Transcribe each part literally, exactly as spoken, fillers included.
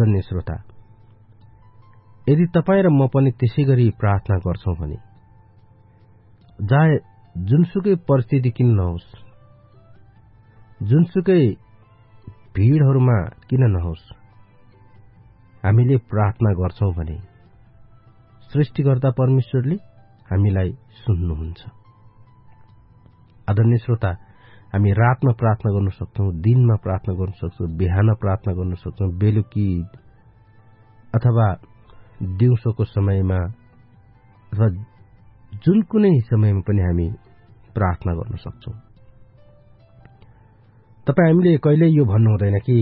आदरणीय श्रोता, यदि तपाईँ र म पनि त्यसै गरी प्रार्थना गर्छौं भने चाहे जुनसुकै परिस्थिति किन नहोस्, जुनसुकै भीड़हरूमा किन नहोस्, हामीले प्रार्थना गर्छौं भने सृष्टिकर्ता परमेश्वरले हामीलाई सुन्नुहुन्छ। आदरणीय श्रोता, हामी रातमा प्रार्थना गर्न सक्छौं, दिनमा प्रार्थना गर्न सक्छौं, बिहान प्रार्थना गर्न सक्छौं, बेलुकी अथवा दिउँसोको समयमा अथवा जुन कुनै समयमा पनि हामी प्रार्थना गर्न सक्छौं। तपाईँ हामीले कहिल्यै यो भन्नु हुँदैन कि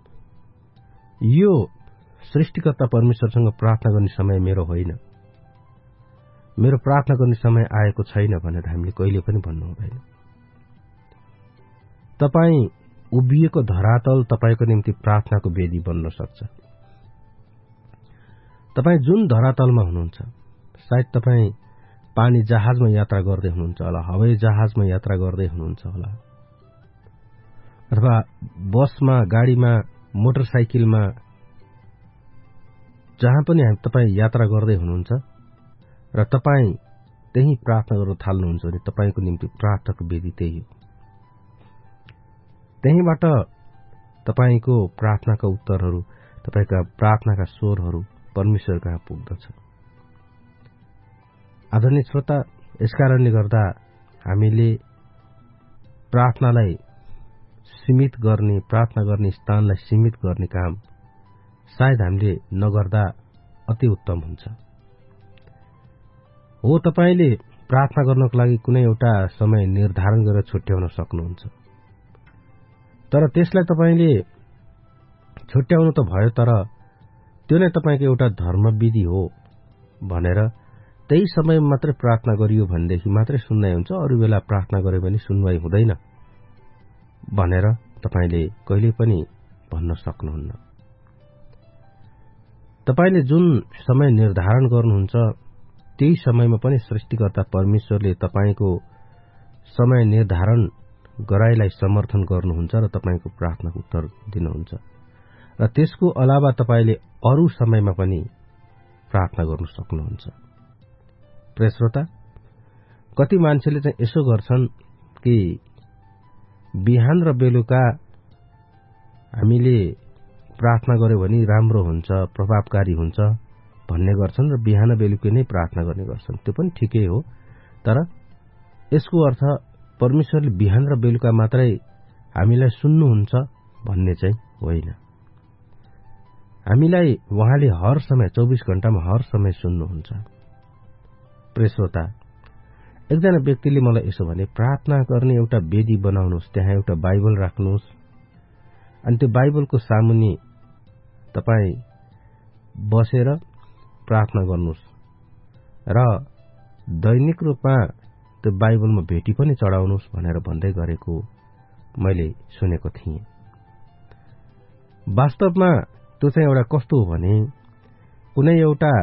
यो सृष्टिकर्ता परमेश्वरसँग प्रार्थना गर्ने समय मेरो होइन, मेरो प्रार्थना गर्ने समय आएको छैन भनेर हामीले कहिले पनि भन्नु हुँदैन। तपाईँ उभिएको धरातल तपाईको निम्ति प्रार्थनाको वेदी बन्न सक्छ। तपाईँ जुन धरातलमा हुनुहुन्छ, सायद तपाईँ पानी जहाजमा यात्रा गर्दै हुनुहुन्छ होला, हवाई जहाजमा यात्रा गर्दै हुनुहुन्छ होला, अथवा बसमा, गाडीमा, मोटरसाइकलमा, जहाँ पनि तपाईँ यात्रा गर्दै हुनुहुन्छ र तपाईँ त्यही प्रार्थना गर्न थाल्नुहुन्छ भने तपाईँको निम्ति प्रार्थनाको वेदी त्यही हो। त्यहीबाट तपाईँको प्रार्थनाका उत्तरहरू, तपाईँका प्रार्थनाका स्वरहरू परमेश्वर कहाँ पुग्दछ। आदरणीय श्रोता, यसकारणले गर्दा हामीले प्रार्थनालाई सीमित गर्ने, प्रार्थना गर्ने स्थानलाई सीमित गर्ने काम सायद हामीले नगर्दा अति उत्तम हुन्छ। हो, तपाईले प्रार्थना गर्नको लागि कुनै एउटा समय निर्धारण गरेर छुट्याउन सक्नुहुन्छ, तर त्यसलाई तपाईले छुट्याउनु त भयो, तर त्यो नै तपाईको एउटा धर्मविधि हो भनेर त्यही समय मात्रै प्रार्थना गरियो भनेदेखि मात्रै सुन्नाइ हुन्छ, अरू बेला प्रार्थना गरे भने सुनवाई हुँदैन भनेर तपाईले कहिले पनि भन्न सक्नुहुन्न। तपाईले जुन समय निर्धारण गर्नुहुन्छ त्यही समयमा पनि सृष्टिकर्ता परमेश्वरले तपाईको समय निर्धारण गराइलाई समर्थन गर्नुहुन्छ र तपाईको प्रार्थनाको उत्तर दिनुहुन्छ र त्यसको अलावा तपाईले अरू समयमा पनि प्रार्थना गर्न सक्नुहुन्छ। प्रिय श्रोता, कति मान्छेले चाहिँ यसो गर्छन् कि बिहान र बेलुका हामीले प्रार्थना गर्यो भने राम्रो हुन्छ, प्रभावकारी हुन्छ भन्ने गर्छन् र बिहान बेलुकी नै प्रार्थना गर्ने गर्छन्। त्यो पनि ठिकै हो, तर यसको अर्थ परमेश्वरले बिहान र बेलुका मात्रै हामीलाई सुन्नुहुन्छ भन्ने चाहिँ होइन। हामीलाई उहाँले हर समय चौबीस घण्टामा हर समय सुन्नुहुन्छ। प्रिय श्रोता, एकजना व्यक्तिले मलाई यसो भने, प्रार्थना गर्ने एउटा वेदी बनाउनुहोस्, त्यहाँ एउटा बाइबल राख्नुहोस्, अनि त्यो बाइबलको सामुन्ने तपाईँ बसेर प्रार्थना गर्नुहोस् र दैनिक रूपमा त्यो बाइबलमा भेटी पनि चढाउनुहोस् भनेर भन्दै गरेको मैले सुनेको थिएँ। वास्तवमा त्यो चाहिँ एउटा कस्तो हो भने, कुनै एउटा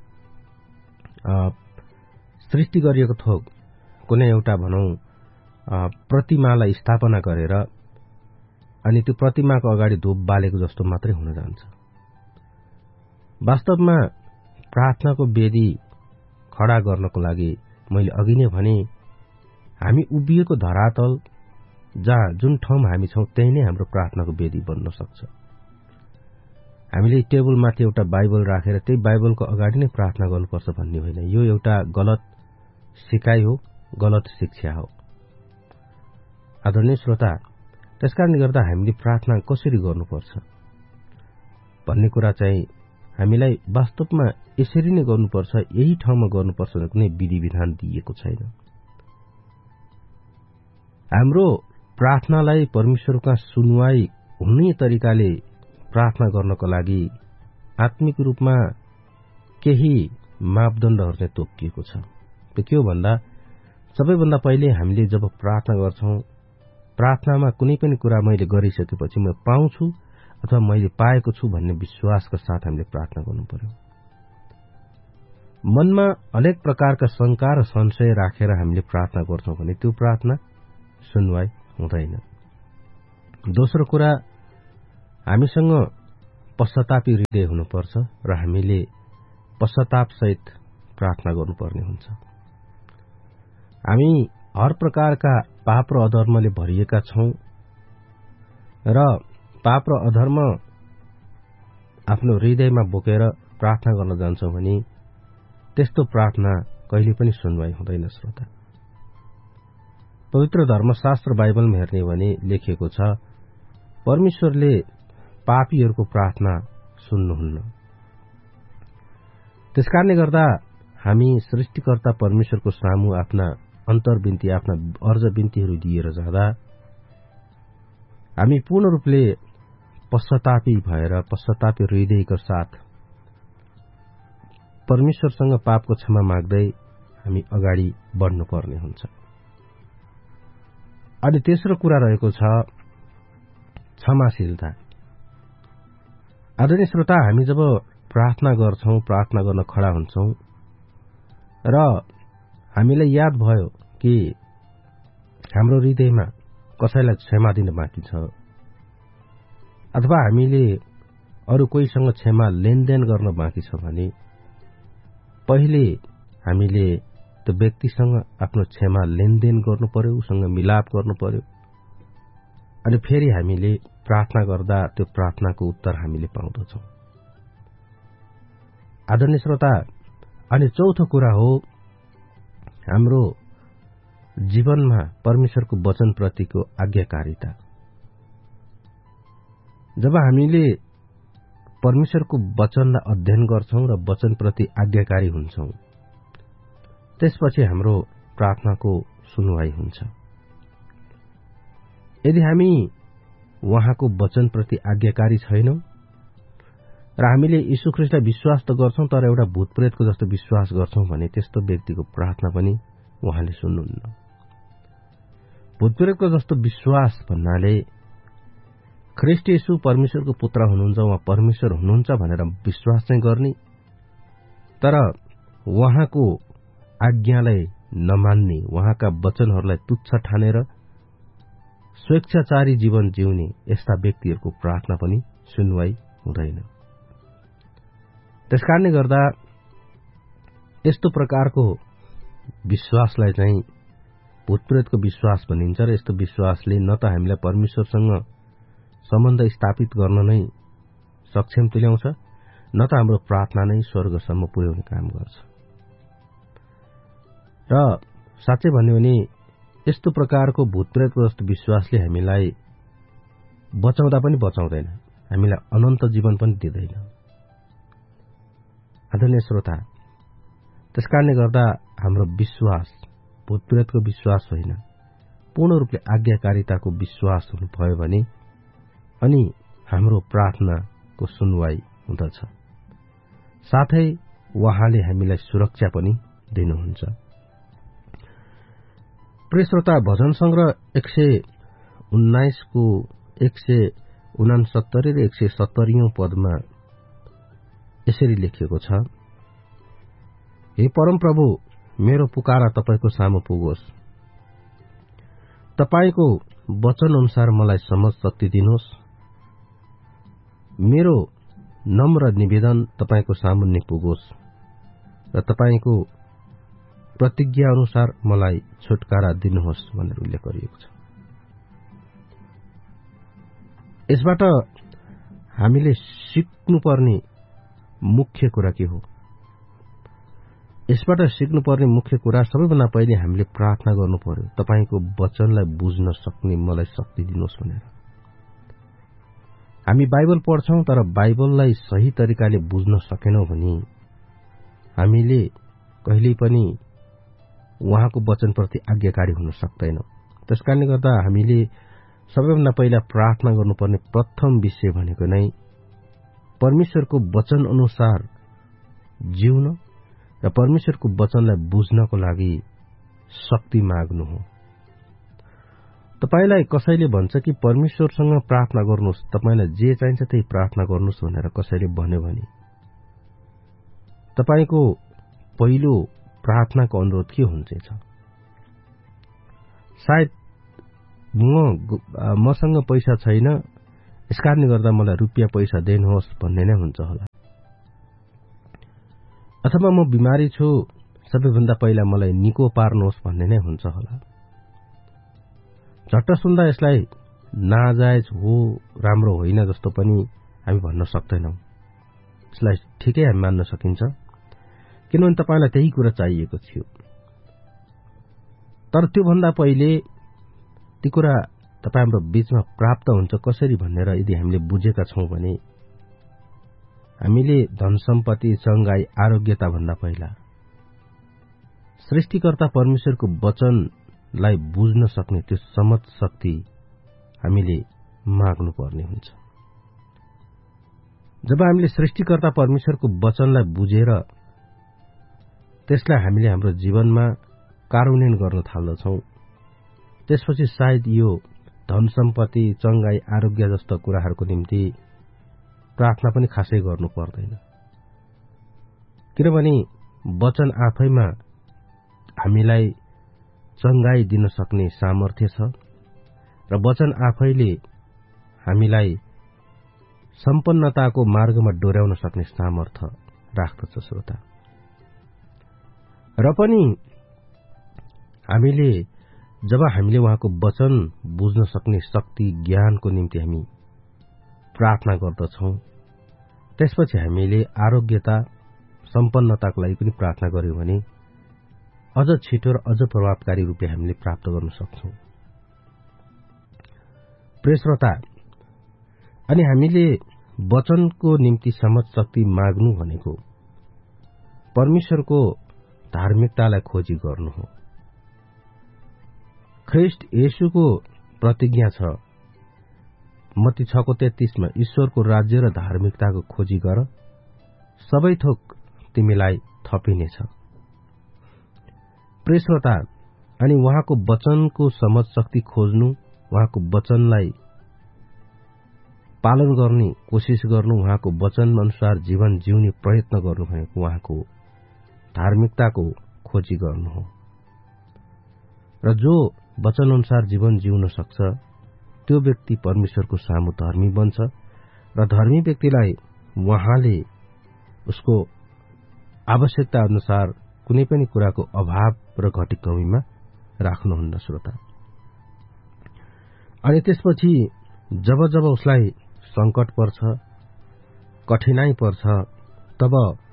सृष्टि गरिएको थोक, कुनै एउटा भनौं प्रतिमालाई स्थापना गरेर अनि त्यो प्रतिमाको अगाडि धूप बालेको जस्तो मात्रै हुन जान्छ। वास्तवमा प्रार्थनाको वेदी खडा गर्नको लागि मैले अघि नै भने, हामी उभिएको धरातल जहाँ जुन ठाउँमा हामी छौं त्यही नै हाम्रो प्रार्थनाको वेदी बन्न सक्छ। हामीले टेबलमाथि एउटा बाइबल राखेर त्यही बाइबलको अगाडि नै प्रार्थना गर्नुपर्छ भन्ने होइन। यो एउटा गलत सिकाइ हो, गलत शिक्षा हो। आदरणीय श्रोता, त्यसकारणले गर्दा हामीले प्रार्थना कसरी गर्नुपर्छ भन्ने कुरा चाहिँ हामीलाई वास्तवमा यसरी नै गर्नुपर्छ, यही ठाउँमा गर्नुपर्छ भन्ने कुनै विधि विधान दिइएको छैन। हाम्रो प्रार्थनालाई परमेश्वरका सुनवाई हुने तरिकाले प्रार्थना गर्नको लागि आत्मिक रूपमा केही मापदण्डहरू चाहिँ तोकिएको छ। त्यो के हो भन्दा, सबैभन्दा पहिले हामीले जब प्रार्थना गर्छौं, प्रार्थनामा कुनै पनि कुरा मैले गरिसकेपछि म पाउँछु अथवा मैले पाएको छु भन्ने विश्वासका साथ हामीले प्रार्थना गर्नु पर्यो। मनमा अनेक प्रकारका शंका र संशय राखेर हामीले प्रार्थना गर्छौं भने त्यो प्रार्थना सुनवाई हुँदैन। दोस्रो कुरा, हामीसँग पश्चातापी हृदय हुनुपर्छ र हामीले पश्चातापसहित प्रार्थना गर्नुपर्ने हुन्छ। हामी हर प्रकारका पाप र अधर्मले भरिएका छौं र पाप र अधर्म आफ्नो हृदयमा बोकेर प्रार्थना गर्न जान्छौं भने त्यस्तो प्रार्थना कहिले पनि सुनवाई हुँदैन। श्रोता, पवित्र धर्मशास्त्र बाइबलमा हेर्ने भने लेखिएको छ, परमेश्वरले पापीहरूको प्रार्थना सुन्नुहुन्न। त्यसकारणले गर्दा हामी सृष्टिकर्ता परमेश्वरको सामु आफ्ना अन्तर्विन्ती, आफ्ना अर्ज बिन्तीहरू दिएर जाँदा हामी पूर्ण रूपले पश्चातापी भएर पश्चातापी हृदयका साथ परमेश्वरसँग पापको क्षमा माग्दै हामी अगाडि बढ्नुपर्ने हुन्छ। अनि तेस्रो कुरा रहेको छ क्षमाशीलता। आदरणीय श्रोता, हामी जब प्रार्थना गर्छौं, प्रार्थना गर्न खडा हुन्छौं र हामीलाई याद भयो कि हाम्रो हृदयमा कसैलाई क्षमा दिन बाँकी छ अथवा हामीले अरू कोहीसँग क्षमा लेनदेन गर्न बाँकी छ भने पहिले हामीले त्यो व्यक्तिसँग आफ्नो क्षमा लेनदेन गर्नु पर्यो, उसँग मिलाप गर्नु पर्यो। अनि फेरि हामीले प्रार्थना गर्दा त्यो प्रार्थनाको उत्तर हामीले पाउँदछौं। आदरणीय श्रोता, अनि चौथो कुरा हो हाम्रो जीवनमा परमेश्वरको वचनप्रतिको आज्ञाकारिता। जब हामीले परमेश्वरको वचनलाई अध्ययन गर्छौं र वचनप्रति आज्ञाकारी हुन्छौं, त्यसपछि हाम्रो प्रार्थनाको सुनवाई हुन्छ। यदि हामी उहाँको वचनप्रति आज्ञाकारी छैनौं र हामीले यीशु ख्रीष्टलाई विश्वास त गर्छौं तर एउटा भूतप्रेतको जस्तो विश्वास गर्छौं भने त्यस्तो व्यक्तिको प्रार्थना पनि उहाँले सुन्नुहुन्न। भूतप्रेतको जस्तो विश्वास भन्नाले ख्रीष्ट यीशु परमेश्वरको पुत्र हुनुहुन्छ, उहाँ परमेश्वर हुनुहुन्छ भनेर विश्वास चाहिँ गर्ने तर उहाँको आज्ञालाई नमान्ने, उहाँका वचनहरूलाई तुच्छ ठानेर स्वेच्छाचारी जीवन जिउने यस्ता व्यक्तिहरूको प्रार्थना पनि सुनवाई हुँदैन। त्यसकारणले गर्दा यस्तो प्रकारको विश्वासलाई चाहिँ भूतप्रेतको विश्वास भनिन्छ र यस्तो विश्वासले न त हामीलाई परमेश्वरसँग सम्बन्ध स्थापित गर्न नै सक्षम तुल्याउँछ न त हाम्रो प्रार्थना नै स्वर्गसम्म पुर्याउने काम गर्छ। र साँच्चै भन्यो भने यस्तो प्रकारको भूतप्रेतको जस्तो विश्वासले हामीलाई बचाउँदा पनि बचाउँदैन, हामीलाई अनन्त जीवन पनि दिँदैन। आदरणीय श्रोता, त्यसकारणले गर्दा हाम्रो विश्वास भूतप्रेतको विश्वास होइन, पूर्ण रूपले आज्ञाकारिताको विश्वास हुनुभयो भने अनि हाम्रो प्रार्थनाको सुनवाई हुँदछ। साथै उहाँले हामीलाई सुरक्षा पनि दिनुहुन्छ। प्रिय श्रोता, भजन संग्रह एक सय उन्नाइसको एक सय उनासत्तरी र एक सय सत्तरीऔं पदमा यसरी लेखिएको छ, हे परमप्रभु, मेरो पुकारा तपाईको सामु पुगोस्, तपाईको वचन अनुसार मलाई समझ शक्ति दिनुहोस्, मेरो नम्र निवेदन तपाईको सामुन्ने पुगोस् र तपाईको प्रतिज्ञा अनुसार मलाई छुटकारा दिनुहोस् भनेर उल्लेख गरिएको छ। यसबाट हामीले सिक्नुपर्ने मुख्य कुरा के हो? यसबाट सिक्नुपर्ने मुख्य कुरा सबैभन्दा पहिले हामीले प्रार्थना गर्नु पर्यो, तपाईको वचनलाई बुझ्न सक्ने मलाई शक्ति दिनुहोस् भनेर। हामी बाइबल पढ्छौं तर बाइबललाई सही तरिकाले बुझ्न सकेनौं भने हामीले कहिल्यै पनि उहाँको वचनप्रति आज्ञाकारी हुन सक्दैनौं। त्यसकारणले गर्दा हामीले सबैभन्दा पहिला प्रार्थना गर्नुपर्ने प्रथम विषय भनेको नै परमेश्वरको वचन अनुसार जिउन र परमेश्वरको वचनलाई बुझ्नको लागि शक्ति माग्नु हो। तपाईलाई कसैले भन्छ कि परमेश्वरसँग प्रार्थना गर्नुहोस्, तपाईलाई जे चाहिन्छ त्यही प्रार्थना गर्नुहोस् भनेर कसैले भन्यो भने तपाईको पहिलो प्रार्थनाको अनुरोध के हुन्छ? सायद म मसँग पैसा छैन यस कारणले गर्दा मलाई रुपियाँ पैसा दिनुहोस् भन्ने नै हुन्छ होला। अथवा म बिमारी छु, सबैभन्दा पहिला मलाई निको पार्नुहोस् भन्ने नै हुन्छ होला। झट्ट सुन्दा यसलाई नाजायज हो, राम्रो होइन जस्तो पनि हामी भन्न सक्दैनौं। यसलाई ठिकै हामी मान्न सकिन्छ, किनभने तपाईलाई त्यही कुरा चाहिएको थियो। तर त्योभन्दा पहिले ती कुरा तपाईँ हाम्रो बीचमा प्राप्त हुन्छ कसरी भनेर यदि हामीले बुझेका छौं भने हामीले धन सम्पत्ति, चंगाई, आरोग्यता भन्दा पहिला सृष्टिकर्ता परमेश्वरको वचनलाई बुझ्न सक्ने त्यो समझ शक्ति हामीले माग्नु पर्ने हुन्छ। जब हामीले सृष्टिकर्ता परमेश्वरको वचनलाई बुझेर त्यसलाई हामीले हाम्रो जीवनमा कार्यान्वयन गर्न थाल्दछौं, त्यसपछि सायद यो धन सम्पत्ति, चंगाई, आरोग्य जस्ता कुराहरूको निम्ति प्रार्थना पनि खासै गर्नु पर्दैन। किनभने वचन आफैमा हामीलाई चंगाई दिन सक्ने सामर्थ्य छ र वचन आफैले हामीलाई सम्पन्नताको मार्गमा डोर्याउन सक्ने सामर्थ्य राख्दछ श्रोता। र पनि हामीले जब हामीले उहाँको वचन बुझ्न सक्ने शक्ति, ज्ञानको निम्ति हामी प्रार्थना गर्दछौं, त्यसपछि हामीले आरोग्यता, सम्पन्नताको लागि पनि प्रार्थना गर्यौं भने अझ छिटो र अझ प्रभावकारी रूपले हामीले प्राप्त गर्न सक्छौं। प्रिय श्रोता, अनि हामीले वचनको निम्ति समझ शक्ति माग्नु भनेको परमेश्वरको धार्मिकतालाई खोजी गर्नु हो। ख्रीष्ट येशूको प्रतिज्ञा छ मत्ती छ को तेत्तीसमा, ईश्वरको राज्य र धार्मिकताको खोजी गर, सबै थोक तिमीलाई थपिनेछ। प्रिय श्रोता, अनि उहाँको वचनको समझ शक्ति खोज्नु, उहाँको वचनलाई पालन गर्ने कोशिश गर्नु, उहाँको वचन अनुसार जीवन जिउने प्रयत्न गर्नु भनेको उहाँको धार्मिकताको खोजी गर्नु हो। र जो वचन अनुसार जीवन जिउन सक्छ त्यो व्यक्ति परमेश्वरको सामु धर्मी बन्छ र धर्मी व्यक्तिलाई उहाँले उसको आवश्यकता अनुसार कुनै पनि कुराको अभाव र घटी कमीमा राख्नुहुन्न श्रोता। अनि त्यसपछि जब जब उसलाई संकट पर्छ, कठिनाई पर्छ, तब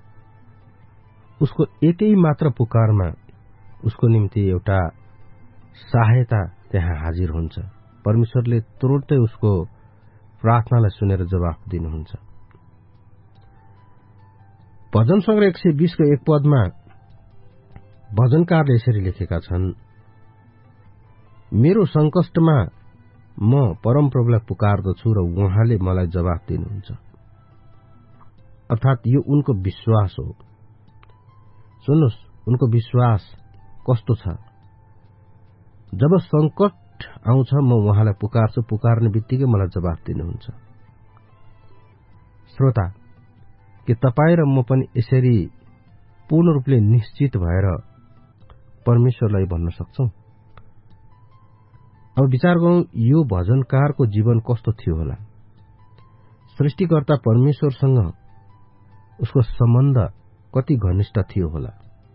उसको एकै मात्र पुकारमा उसको निम्ति एउटा सहायता त्यहाँ हाजिर हुन्छ। परमेश्वरले तुरुन्तै उसको प्रार्थनालाई सुनेर जवाफ दिनुहुन्छ। भजन संग्रह एक सय बीस को एक पदमा भजनकारले यसरी लेखेका छन्, मेरो संकष्टमा म परमप्रभुलाई पुकार्दछु र उहाँले मलाई जवाफ दिनुहुन्छ। अर्थात यो उनको विश्वास हो। सुन्नुहोस्, उनको विश्वास कस्तो छ? जब संकट आउँछ म उहाँलाई पुकार्छु, पुकार्ने बित्तिकै मलाई जवाफ दिनुहुन्छ। श्रोता, के तपाईँ र म पनि यसरी पूर्ण रूपले निश्चित भएर परमेश्वरलाई भन्न सक्छौं? अब विचार गरौं, यो भजनकारको जीवन कस्तो थियो होला? सृष्टिकर्ता परमेश्वरसँग उसको सम्बन्ध कति घनिष्ठ थियो होला?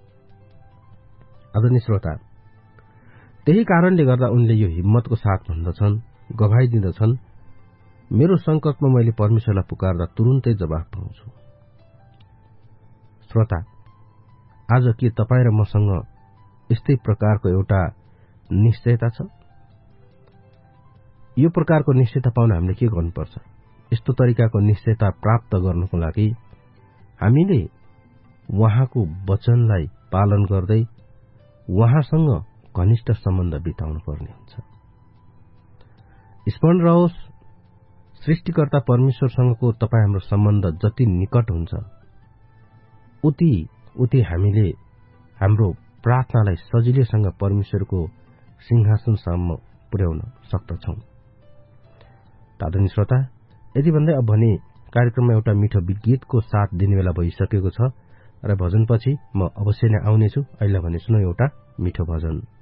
आदरणीय श्रोता, त्यही कारणले गर्दा उनले यो हिम्मतको साथ भन्दछन्, गवाही दिँदछन्, मेरो संकटमा मैले परमेश्वरलाई पुकार्दा तुरुन्तै जवाफ पाउँछु। श्रोता, आज के तपाईँ र मसँग यस्तै प्रकारको एउटा निश्चयता छ? यो प्रकारको निश्चयता पाउन हामीले के गर्नुपर्छ? यस्तो तरिकाको निश्चयता प्राप्त गर्नको लागि हामीले उहाँको वचनलाई पालन गर्दै उहाँसँग घनिष्ठ सम्बन्ध बिताउनु पर्ने हुन्छ। स्मरण रहोस्, सृष्टिकर्ता परमेश्वरसँगको तपाईँ हाम्रो सम्बन्ध जति निकट हुन्छ उति उति हामीले हाम्रो प्रार्थनालाई सजिलैसँग परमेश्वरको सिंहासनसम्म पुर्याउन सक्दछौं। आदरणीय श्रोता, यति भन्दै अब भने कार्यक्रममा एउटा मिठो गीतको साथ दिने बेला भइसकेको छ र भजनपछि म अवश्य नै आउनेछु। अहिले भने सुनौ एउटा मिठो भजन।